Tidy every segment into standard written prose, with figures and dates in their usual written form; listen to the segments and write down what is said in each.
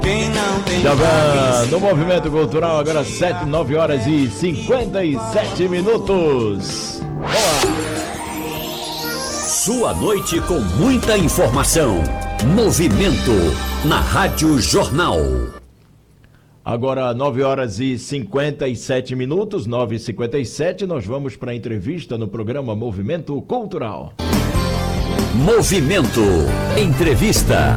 Já no Movimento Cultural, agora 9 horas e 57 minutos. Sua noite com muita informação. Movimento na Rádio Jornal. Agora 9 horas e 57 minutos, 9h57, nós vamos para a entrevista no programa Movimento Cultural. Movimento Entrevista.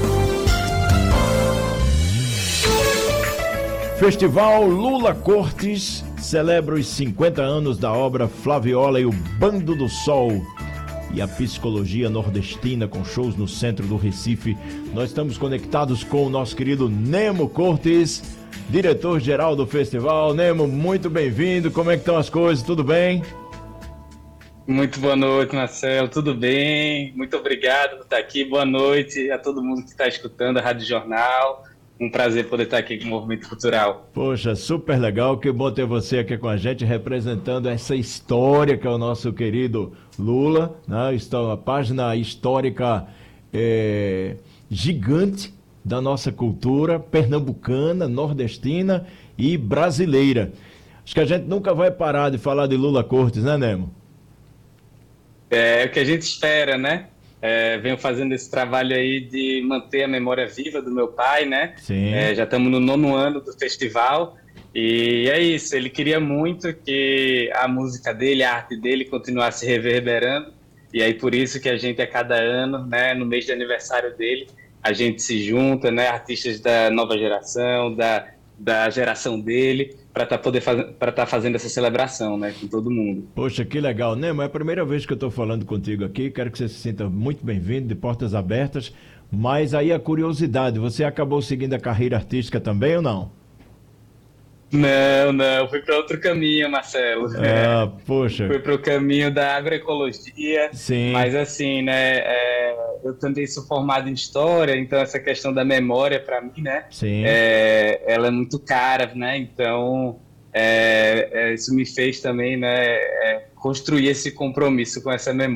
Festival Lula Cortes celebra os 50 anos da obra Flaviola e o Bando do Sol e a psicologia nordestina com shows no centro do Recife. Nós estamos conectados com o nosso querido Nemo Cortes, diretor-geral do festival. Nemo, muito bem-vindo. Como é que estão as coisas? Tudo bem? Muito boa noite, Marcelo. Tudo bem? Muito obrigado por estar aqui. Boa noite a todo mundo que está escutando a Rádio Jornal. Um prazer poder estar aqui com o Movimento Cultural. Poxa, super legal, que bom ter você aqui com a gente, representando essa história que é o nosso querido Lula, né? A página histórica gigante da nossa cultura pernambucana, nordestina e brasileira. Acho que a gente nunca vai parar de falar de Lula Cortes, né, Nemo? É o que a gente espera, né? Venho fazendo esse trabalho aí de manter a memória viva do meu pai, né? Sim. Já estamos no 9º ano do festival e é isso, ele queria muito que a música dele, a arte dele continuasse reverberando, e aí por isso que a gente a cada ano, né, no mês de aniversário dele, a gente se junta, né, artistas da nova geração, da geração dele, para estar fazendo essa celebração, né, com todo mundo. Poxa, que legal, Nemo, é a primeira vez que eu estou falando contigo aqui, quero que você se sinta muito bem-vindo, de portas abertas, mas aí a curiosidade, você acabou seguindo a carreira artística também ou não? Não, fui para outro caminho, Marcelo. Poxa. Fui para o caminho da agroecologia. Sim. Mas assim, né, eu também sou formado em história, então essa questão da memória para mim, né, Sim. Ela é muito cara, né, então isso me fez também, né, construir esse compromisso com essa memória.